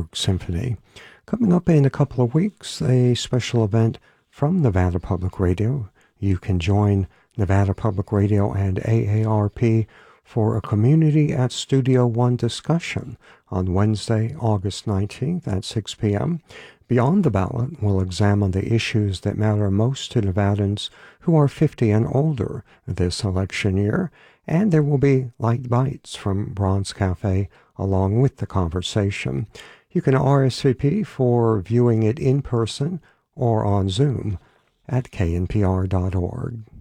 Pittsburgh Symphony. Coming up in a couple of weeks, a special event from Nevada Public Radio. You can join Nevada Public Radio and AARP for a Community at Studio One discussion on Wednesday, August 19th at 6 p.m. Beyond the Ballot will examine the issues that matter most to Nevadans who are 50 and older this election year, and there will be light bites from Bronze Cafe along with the conversation. You can RSVP for viewing it in person or on Zoom at knpr.org.